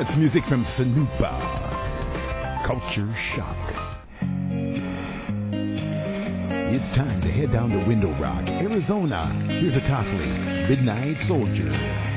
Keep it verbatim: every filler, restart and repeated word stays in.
That's music from Sanupa. Culture Shock. It's time to head down to Window Rock, Arizona. Here's a Copley, Midnight Soldier.